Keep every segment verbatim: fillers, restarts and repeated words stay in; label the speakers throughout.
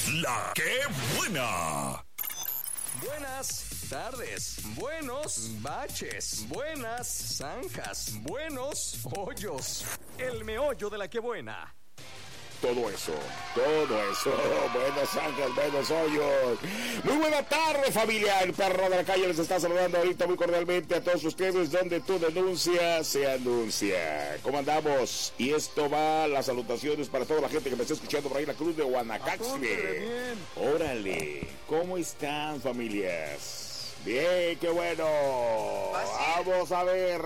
Speaker 1: La que buena.
Speaker 2: Buenas tardes, buenos baches, buenas zanjas, buenos hoyos. El meollo de la que buena.
Speaker 3: Todo eso, todo eso, buenas zanjas, buenos hoyos. Muy buena tarde, familia. El perro de la calle les está saludando ahorita muy cordialmente a todos ustedes. Donde tu denuncia se anuncia. ¿Cómo andamos? Y esto va, las salutaciones para toda la gente que me está escuchando por ahí en la Cruz de Guanacaxtle. Órale, ¿cómo están, familias? Bien, qué bueno. Vamos a ver.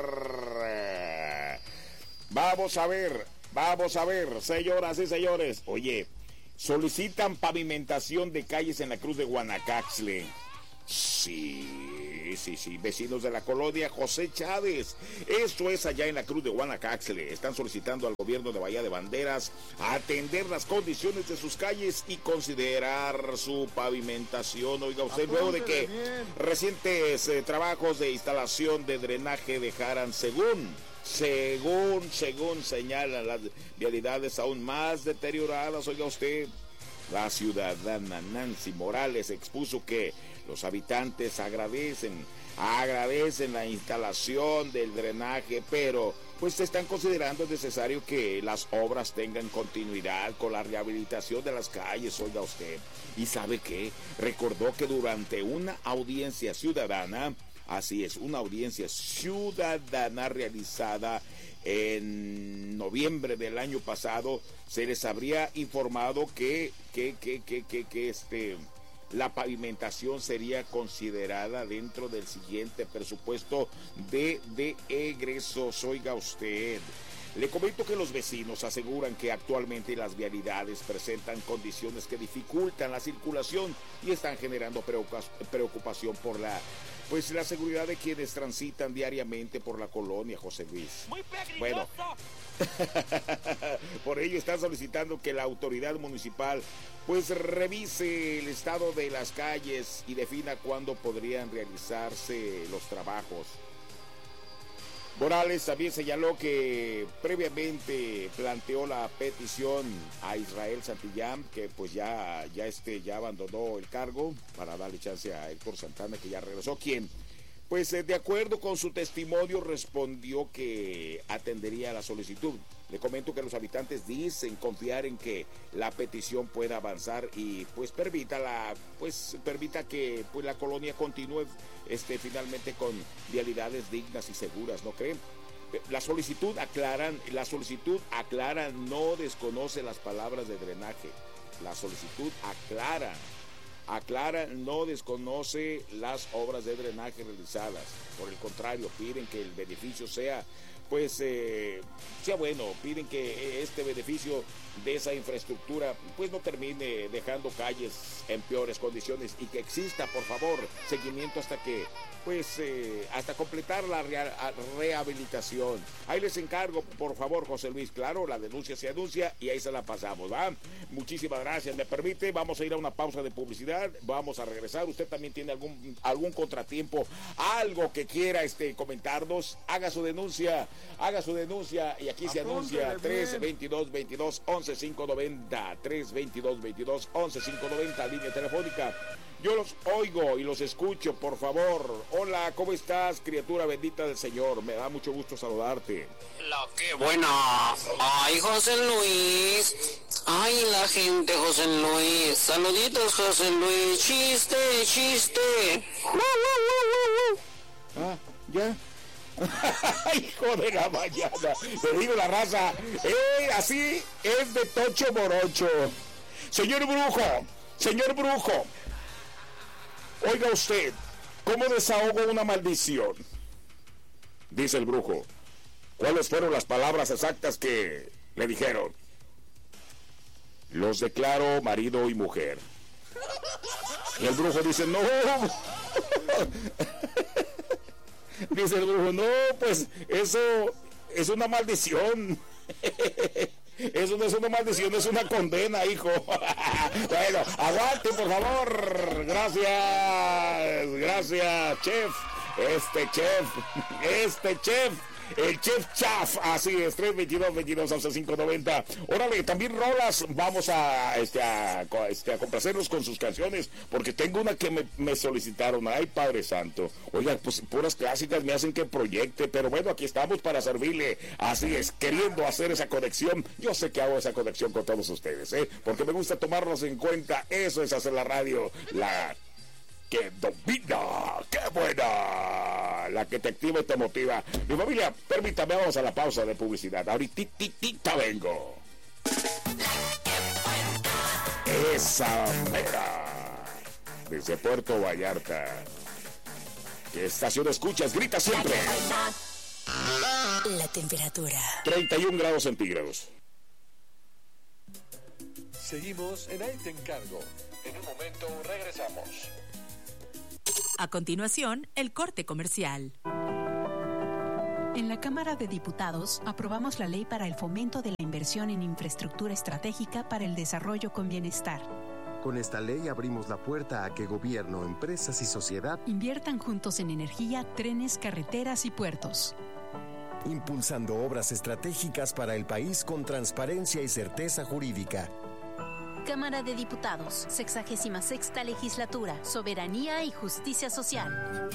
Speaker 3: Vamos a ver. Vamos a ver, señoras y señores. Oye, solicitan pavimentación de calles en la Cruz de Guanacaxtle. Sí, sí, sí, vecinos de la colonia José Chávez. Esto es allá en la Cruz de Guanacaxtle. Están solicitando al gobierno de Bahía de Banderas atender las condiciones de sus calles y considerar su pavimentación. Oiga usted, luego de que recientes eh, trabajos de instalación de drenaje dejaran, según... Según, según señalan las vialidades aún más deterioradas, oiga usted, la ciudadana Nancy Morales expuso que los habitantes agradecen, agradecen la instalación del drenaje, pero pues están considerando necesario que las obras tengan continuidad con la rehabilitación de las calles, oiga usted. ¿Y sabe qué? Recordó que durante una audiencia ciudadana, así es, una audiencia ciudadana realizada en noviembre del año pasado, se les habría informado que, que, que, que, que, que este, la pavimentación sería considerada dentro del siguiente presupuesto de, de egresos. Oiga usted. Le comento que los vecinos aseguran que actualmente las vialidades presentan condiciones que dificultan la circulación y están generando preocupación por la, pues, la seguridad de quienes transitan diariamente por la colonia, José Luis.
Speaker 4: Muy peligroso.
Speaker 3: Bueno, por ello están solicitando que la autoridad municipal pues revise el estado de las calles y defina cuándo podrían realizarse los trabajos. Morales también señaló que previamente planteó la petición a Israel Santillán, que pues ya, ya, este, ya abandonó el cargo, para darle chance a Héctor Santana, que ya regresó, quien pues de acuerdo con su testimonio respondió que atendería la solicitud. Le comento que los habitantes dicen confiar en que la petición pueda avanzar y pues permita la pues permita que pues la colonia continúe este finalmente con vialidades dignas y seguras, ¿no creen? La solicitud aclaran, la solicitud aclara no desconoce las palabras de drenaje. La solicitud aclara Aclara, no desconoce las obras de drenaje realizadas. Por el contrario, piden que el beneficio sea, pues, eh, sea bueno. Piden que este beneficio de esa infraestructura, pues, no termine dejando calles en peores condiciones y que exista, por favor, seguimiento hasta que, pues, eh, hasta completar la rea- rehabilitación. Ahí les encargo, por favor, José Luis. Claro, la denuncia se anuncia y ahí se la pasamos, ¿va? Muchísimas gracias. ¿Me permite? Vamos a ir a una pausa de publicidad. Vamos a regresar. Usted también tiene algún algún contratiempo, algo que quiera este comentarnos, haga su denuncia, haga su denuncia y aquí se anuncia tres veintidós veintidós once quinientos noventa, tres veintidós veintidós once quinientos noventa, línea telefónica. Yo los oigo y los escucho, por favor. Hola, ¿cómo estás, criatura bendita del Señor? Me da mucho gusto saludarte.
Speaker 5: La que buena. Ay, José Luis. Ay, la gente, José Luis. Saluditos, José Luis. Chiste, chiste.
Speaker 3: Ah, ya. Hijo de la mañana. Te digo la raza. Eh, así es de Tocho Morocho. Señor Brujo, señor Brujo. Oiga usted, ¿cómo desahogo una maldición? Dice el brujo. ¿Cuáles fueron las palabras exactas que le dijeron? Los declaro marido y mujer. Y el brujo dice, no. Dice el brujo, no, pues eso es una maldición. Eso no es una maldición, es una condena, hijo. Bueno, aguante, por favor. Gracias, gracias, chef. Este chef, este chef el Chef Chaf, así es, tres veintidós, veintidós, once, cinco noventa. Órale, también rolas, vamos a, este, a, este, a complacerlos con sus canciones, porque tengo una que me, me solicitaron, ay Padre Santo, oiga, pues puras clásicas me hacen que proyecte, pero bueno, aquí estamos para servirle, así es, queriendo hacer esa conexión, yo sé que hago esa conexión con todos ustedes, ¿eh? Porque me gusta tomarlos en cuenta, eso es hacer la radio, la que domina, qué buena, la que te activa y te motiva. Mi familia, permítame, vamos a la pausa de publicidad, ahorita vengo. Esa mera, desde Puerto Vallarta. ¿Qué estación escuchas? Grita siempre.
Speaker 4: La temperatura
Speaker 3: treinta y un grados centígrados.
Speaker 2: Seguimos en Ahí Te Encargo. En un momento regresamos.
Speaker 4: A continuación, el corte comercial.
Speaker 6: En la Cámara de Diputados aprobamos la Ley para el Fomento de la Inversión en Infraestructura Estratégica para el Desarrollo con Bienestar.
Speaker 7: Con esta ley abrimos la puerta a que gobierno, empresas y sociedad
Speaker 6: inviertan juntos en energía, trenes, carreteras y puertos.
Speaker 7: Impulsando obras estratégicas para el país con transparencia y certeza jurídica.
Speaker 8: Cámara de Diputados, sexagésima sexta Legislatura, Soberanía y Justicia Social.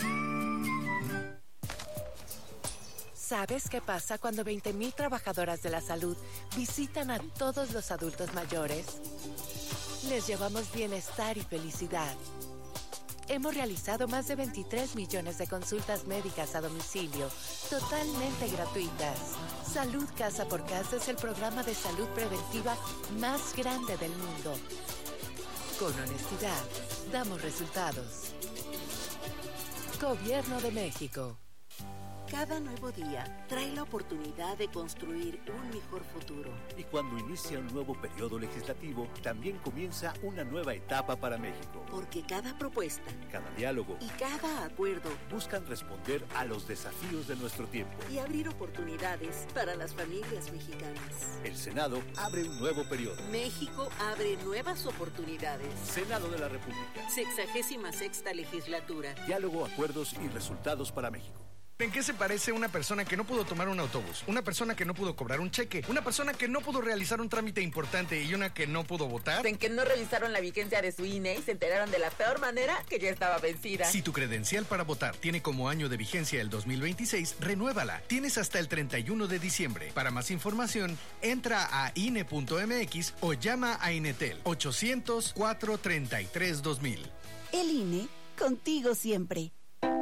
Speaker 9: ¿Sabes qué pasa cuando veinte mil trabajadoras de la salud visitan a todos los adultos mayores? Les llevamos bienestar y felicidad. Hemos realizado más de veintitrés millones de consultas médicas a domicilio, totalmente gratuitas. Salud Casa por Casa es el programa de salud preventiva más grande del mundo. Con honestidad, damos resultados. Gobierno de México.
Speaker 10: Cada nuevo día trae la oportunidad de construir un mejor futuro.
Speaker 11: Y cuando inicia un nuevo periodo legislativo, también comienza una nueva etapa para México.
Speaker 10: Porque cada propuesta,
Speaker 11: cada diálogo
Speaker 10: y cada acuerdo
Speaker 11: buscan responder a los desafíos de nuestro tiempo
Speaker 10: y abrir oportunidades para las familias mexicanas.
Speaker 11: El Senado abre un nuevo periodo.
Speaker 10: México abre nuevas oportunidades.
Speaker 11: Senado de la República.
Speaker 10: Sexagésima sexta Legislatura.
Speaker 11: Diálogo, acuerdos y resultados para México.
Speaker 12: ¿En qué se parece una persona que no pudo tomar un autobús? Una persona que no pudo cobrar un cheque. Una persona que no pudo realizar un trámite importante y una que no pudo votar.
Speaker 13: En que no revisaron la vigencia de su I N E y se enteraron de la peor manera que ya estaba vencida.
Speaker 12: Si tu credencial para votar tiene como año de vigencia el dos mil veintiséis, renuévala. Tienes hasta el treinta y uno de diciembre. Para más información, entra a I N E punto M X o llama a Inetel ochocientos, cuatrocientos treinta y tres, dos mil.
Speaker 14: El I N E, contigo siempre.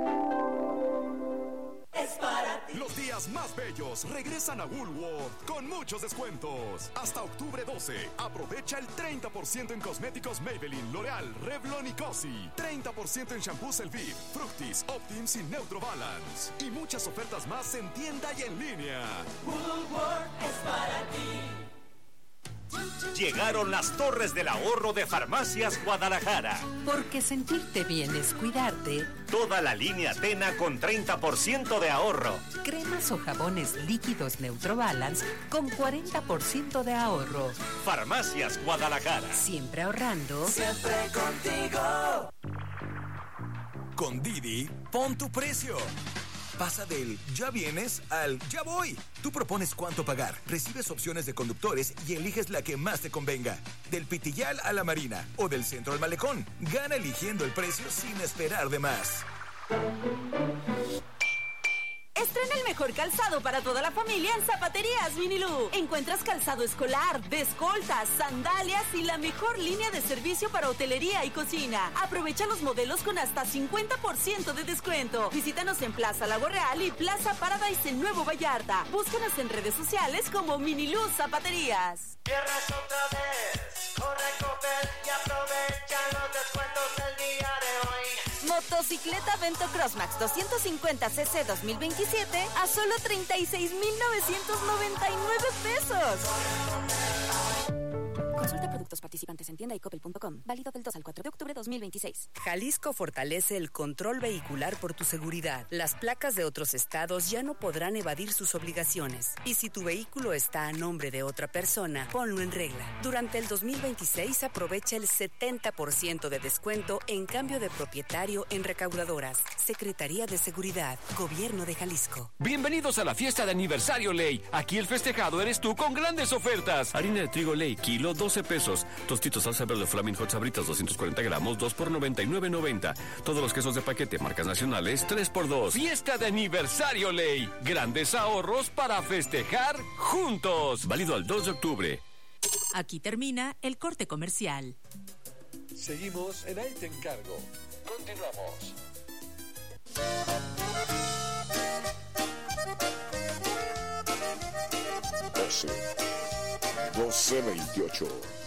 Speaker 1: Es para ti. Los días más bellos regresan a Woolworth con muchos descuentos. Hasta octubre doce, aprovecha el treinta por ciento en cosméticos Maybelline, L'Oreal, Revlon y Cosi. treinta por ciento en shampoos Elvive, Fructis, Optims y Neutrobalance. Y muchas ofertas más en tienda y en línea.
Speaker 15: Woolworth es para ti.
Speaker 16: Llegaron las torres del ahorro de Farmacias Guadalajara.
Speaker 17: Porque sentirte bien es cuidarte.
Speaker 16: Toda la línea Tena con treinta por ciento de ahorro.
Speaker 17: Cremas o jabones líquidos Neutrobalance con cuarenta por ciento de ahorro.
Speaker 16: Farmacias Guadalajara.
Speaker 17: Siempre ahorrando.
Speaker 15: Siempre contigo.
Speaker 18: Con Didi, pon tu precio. Pasa del ya vienes al ya voy. Tú propones cuánto pagar, recibes opciones de conductores y eliges la que más te convenga. Del Pitillal a la Marina o del centro al Malecón. Gana eligiendo el precio sin esperar de más.
Speaker 19: Estrena el mejor calzado para toda la familia en Zapaterías Vinilú. Encuentras calzado escolar, de escoltas, sandalias y la mejor línea de servicio para hotelería y cocina. Aprovecha los modelos con hasta cincuenta por ciento de descuento. Visítanos en Plaza Lago Real y Plaza Paradise en Nuevo Vallarta. Búscanos en redes sociales como Vinilú Zapaterías.
Speaker 15: Viernes otra vez, corre, Coppel y aprovecha los descuentos del día de hoy.
Speaker 19: Motocicleta Vento Crossmax doscientos cincuenta cc dos mil veintisiete a solo treinta y seis mil novecientos noventa y nueve pesos.
Speaker 20: Consulta productos participantes en tienda y coppel punto com. Válido del dos al cuatro de octubre de dos mil veintiséis.
Speaker 17: Jalisco fortalece el control vehicular por tu seguridad. Las placas de otros estados ya no podrán evadir sus obligaciones. Y si tu vehículo está a nombre de otra persona, ponlo en regla. Durante el dos mil veintiséis aprovecha el setenta por ciento de descuento en cambio de propietario en recaudadoras. Secretaría de Seguridad, Gobierno de Jalisco.
Speaker 21: Bienvenidos a la fiesta de aniversario Ley. Aquí el festejado eres tú con grandes ofertas. Harina de trigo Ley, kilo doce pesos. Tostitos salsa verde Flaming Hot Sabritas doscientos cuarenta gramos, dos por noventa y nueve noventa. Todos los quesos de paquete, marcas nacionales, tres por dos. Fiesta de aniversario Ley. Grandes ahorros para festejar juntos. Válido al dos de octubre.
Speaker 4: Aquí termina el corte comercial.
Speaker 2: Seguimos en Ahí Te Encargo. Continuamos.
Speaker 3: doce, doce veintiocho.